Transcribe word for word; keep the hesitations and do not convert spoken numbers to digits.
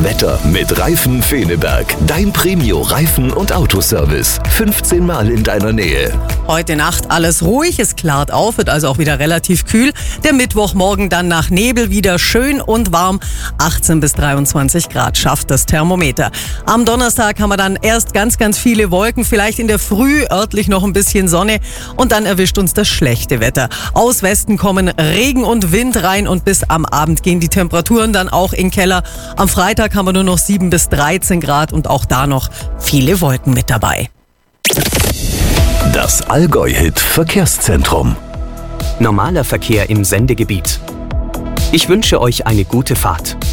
Das Wetter mit Reifen Feneberg. Dein Premio Reifen- und Autoservice. fünfzehn Mal in deiner Nähe. Heute Nacht alles ruhig, es klart auf, wird also auch wieder relativ kühl. Der Mittwochmorgen dann nach Nebel wieder schön und warm. achtzehn bis dreiundzwanzig Grad schafft das Thermometer. Am Donnerstag haben wir dann erst ganz, ganz viele Wolken, vielleicht in der Früh örtlich noch ein bisschen Sonne und dann erwischt uns das schlechte Wetter. Aus Westen kommen Regen und Wind rein und bis am Abend gehen die Temperaturen dann auch in den Keller. Am Freitag haben wir nur noch sieben bis dreizehn Grad und auch da noch viele Wolken mit dabei. Das Allgäu-Hit Verkehrszentrum. Normaler Verkehr im Sendegebiet. Ich wünsche euch eine gute Fahrt.